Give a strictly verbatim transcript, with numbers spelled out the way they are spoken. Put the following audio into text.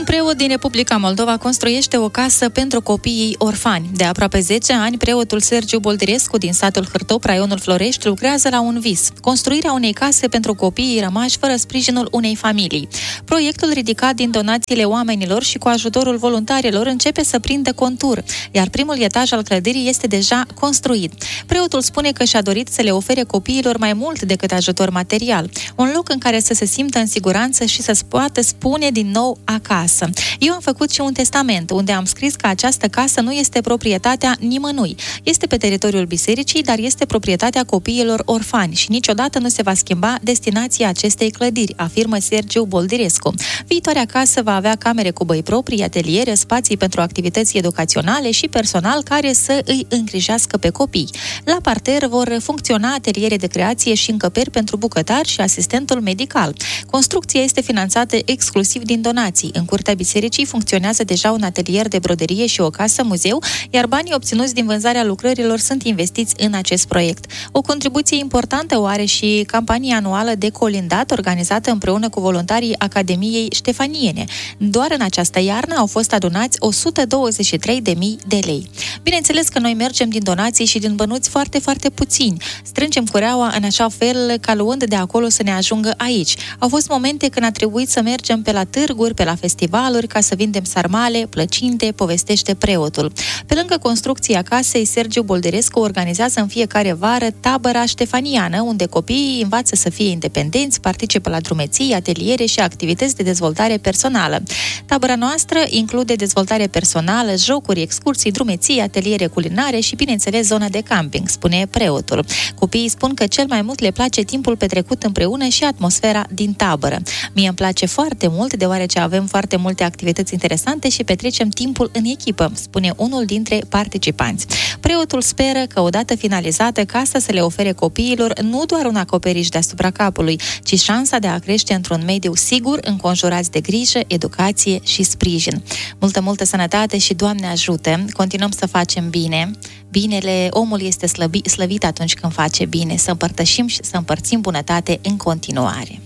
preot din Republica Moldova construiește o casă pentru copiii orfani. De aproape zece ani, preotul Sergiu Boldirescu din satul Hârtop, raionul Florești, lucrează la un vis: construirea unei case pentru copiii rămași fără sprijinul unei familii. Proiectul, ridicat din donațiile oamenilor și cu ajutorul voluntarilor, începe să prindă contur, iar primul etaj al clădirii este deja construit. Preotul spune că și-a dorit să le ofere copiilor mai mult decât ajutor material, un loc în care să se simtă în siguranță și să poată spune din nou acasă. Eu am făcut și un testament unde am scris că această casă nu este proprietatea nimănui. Este pe teritoriul bisericii, dar este proprietatea copiilor orfani și niciodată nu se va schimba destinația acestei clădiri, afirmă Sergiu Boldirescu. Viitoarea casă va avea camere cu băi proprii, ateliere, spații pentru activități educaționale și personal care să îi îngrijească pe copii. La parter vor funcționa ateliere de creație și încăperi pentru bucătari și asistentul medical. Construcția este finanțată exclusiv din donații. În curtea bisericii funcționează deja un atelier de broderie și o casă-muzeu, iar banii obținuți din vânzarea lucrărilor sunt investiți în acest proiect. O contribuție importantă o are și campania anuală de colindat, organizată împreună cu voluntarii Academiei Ștefaniene. Doar în această iarnă au fost adunați o sută douăzeci și trei de mii de lei. Bineînțeles că noi mergem din donații și din bănuți foarte, foarte puțini. Strângem cureaua în așa fel ca luând de acolo să ne ajungă aici. Au fost momente când a trebuit să mergem pe la târguri, pe la festivaluri, ca să vindem sarmale, plăcinte, povestește preotul. Pe lângă construcția casei, Sergiu Boldirescu organizează în fiecare vară tabăra ștefaniană, unde copiii învață să fie independenți, participă la drumeții, ateliere și activități de dezvoltare personală. Tabăra noastră include dezvoltare personală, jocuri, excursii, drumeții, ateliere culinare și, bineînțeles, zonă de camping, spune preotul. Copiii spun că cel mai mult le place timpul petrecut împreună și atmosfera din tabără. Mie îmi place foarte mult, deoarece avem foarte multe activități interesante și petrecem timpul în echipă, spune unul dintre participanți. Preotul speră că odată finalizată casa să le ofere copiilor nu doar un acoperiș deasupra capului, ci șansa de a crește într-un mediu sigur, înconjurați de grijă, educație și sprijin. Multă, multă sănătate și Doamne ajută! Continuăm să facem bine. Binele, omul este slăbi, slăvit atunci când face bine, să împărtășim și să împărțim bunătate în continuare.